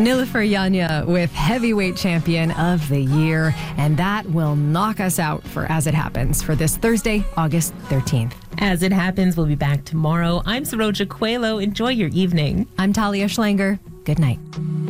Nilüfer Yanya with Heavyweight Champion of the Year. And that will knock us out for As It Happens for this Thursday, August 13th. As It Happens, we'll be back tomorrow. I'm Saroja Coelho. Enjoy your evening. I'm Talia Schlanger. Good night.